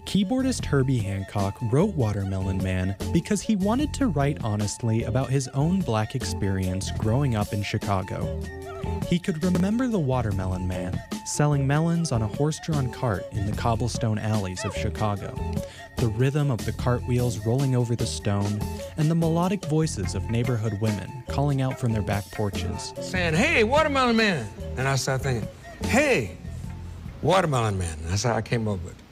Keyboardist Herbie Hancock wrote Watermelon Man because he wanted to write honestly about his own Black experience growing up in Chicago. He could remember the Watermelon Man, selling melons on a horse-drawn cart in the cobblestone alleys of Chicago, the rhythm of the cartwheels rolling over the stone, and the melodic voices of neighborhood women calling out from their back porches. Saying, "Hey, Watermelon Man!" And I started thinking, "Hey, Watermelon Man." That's how I came up with it.